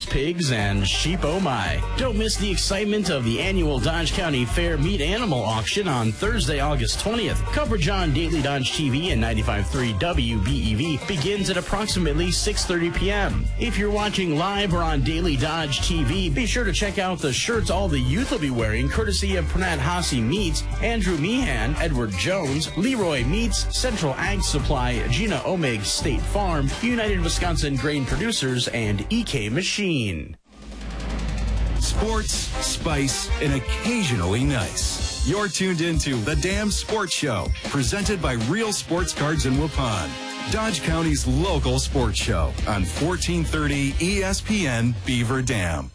pigs, and sheep oh my. Don't miss the excitement of the annual Dodge County Fair Meat Animal Auction on Thursday, August 20th. Coverage on Daily Dodge TV and 95.3 WBEV begins at approximately 6:30 p.m. If you're watching live or on Daily Dodge TV, be sure to check out the shirts all the youth will be wearing, courtesy of Pernat Hossie Meats, Andrew Meehan, Edward Jones, Leroy Meats, Central Ag Supply, Gina Omeg State Farm, United Wisconsin Grain Producers, and EK Machine. Sports, spice, and occasionally nice. You're tuned into The Dam Sports Show, presented by Real Sports Cards in Waupun. Dodge County's local sports show on 1430 ESPN Beaver Dam.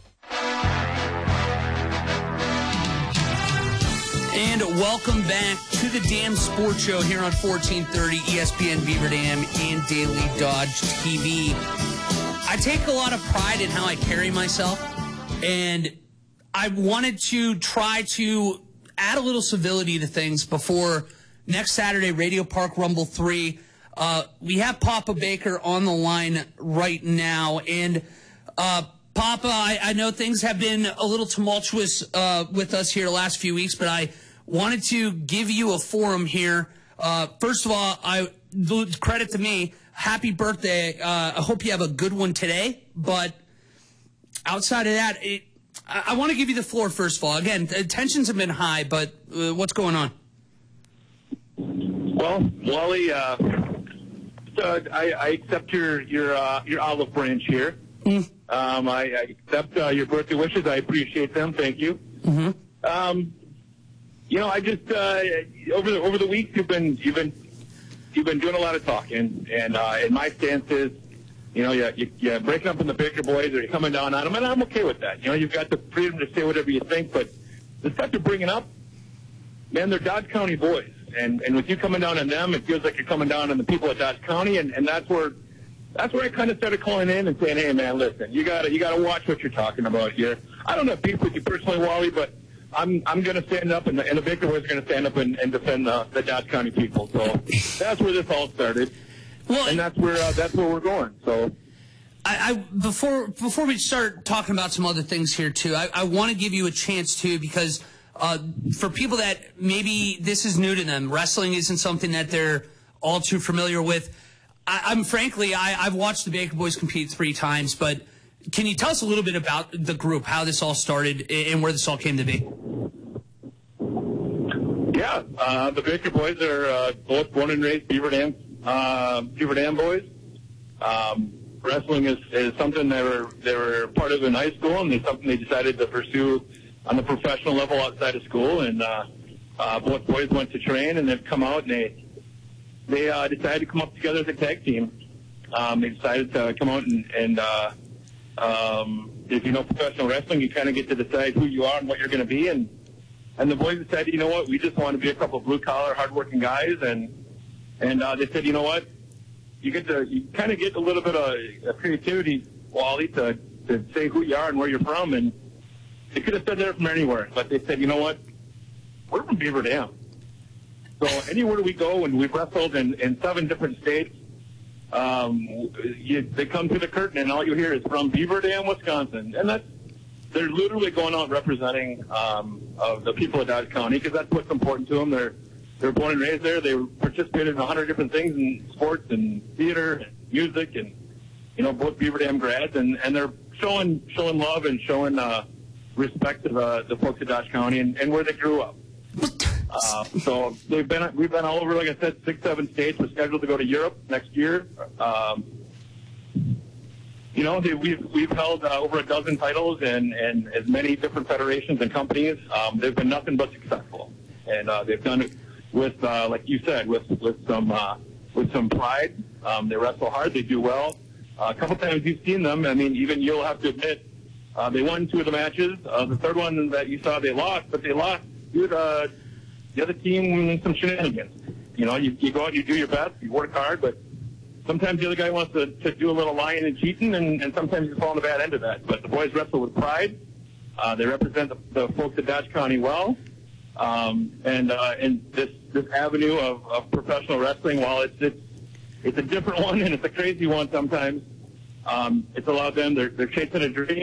And welcome back to the Dam Sports Show here on 1430 ESPN Beaver Dam and Daily Dodge TV. I take a lot of pride in how I carry myself, and I wanted to try to add a little civility to things before next Saturday, Radio Park Rumble 3. We have Papa Baker on the line right now, and Papa, I know things have been a little tumultuous with us here the last few weeks, but I wanted to give you a forum here. First of all, credit to me. Happy birthday. I hope you have a good one today. But outside of that, I want to give you the floor, first of all. Again, tensions have been high, but what's going on? Well, Wally, I accept your olive branch here. I accept your birthday wishes. I appreciate them. Thank you. Mm-hmm. I just over the weeks you've been doing a lot of talking, and my stance is, you're breaking up in the Baker boys, or you're coming down on them, and I'm okay with that. You've got the freedom to say whatever you think, but the stuff you're bringing up, man, they're Dodge County boys, and with you coming down on them, it feels like you're coming down on the people of Dodge County, and that's where I kind of started calling in and saying, hey man, listen, you gotta watch what you're talking about here. I don't have beef with you personally, Wally, but I'm going to stand up, and the Baker boys are going to stand up and defend the Dodge County people. So that's where this all started, and that's where we're going. So, before we start talking about some other things here too, I want to give you a chance too, because for people that maybe this is new to them, wrestling isn't something that they're all too familiar with. I've watched the Baker boys compete 3 times, but can you tell us a little bit about the group, how this all started, and where this all came to be? Yeah, the Baker boys are both born and raised Beaver Dam boys. Wrestling is something they were part of in high school, and it's something they decided to pursue on the professional level outside of school. And both boys went to train, and they've come out, and they decided to come up together as a tag team. They decided to come out and if you know professional wrestling, you kind of get to decide who you are and what you're going to be. And the boys decided, you know what, we just want to be a couple of blue-collar, hard-working guys. And they said, you know what, you kind of get a little bit of creativity, Wally, to say who you are and where you're from. And they could have said they're from anywhere, but they said, you know what, we're from Beaver Dam. So anywhere we go, and we've wrestled in 7 different states, they come to the curtain, and all you hear is from Beaver Dam, Wisconsin. And they're literally going out representing of the people of Dodge County, because that's what's important to them. They're born and raised there. They participated in 100 different things in sports and theater and music, and both Beaver Dam grads, and they're showing love and showing respect to the folks of Dodge County and where they grew up. So we've been all over, like I said, 6, 7 states. We're scheduled to go to Europe next year. We've held over a dozen titles and as many different federations and companies. They've been nothing but successful, and they've done it with, like you said, with some pride. They wrestle hard. They do well. A couple times you've seen them. I mean, even you'll have to admit, they won 2 of the matches. The third one that you saw, they lost, but they lost due to the other team some shenanigans. You go out, you do your best, you work hard, but sometimes the other guy wants to do a little lying and cheating, and sometimes you fall on the bad end of that. But the boys wrestle with pride. They represent the folks of Dodge County well. And this avenue of professional wrestling, while it's a different one and it's a crazy one sometimes, it's allowed them, they're chasing a dream.